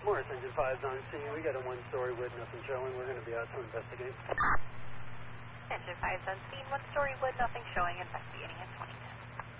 Morris Engine 5's on scene. We got a one-story wood, nothing showing. We're going to be out to investigate. Engine 5's on scene. One-story wood, nothing showing. Investigating at 20 minutes.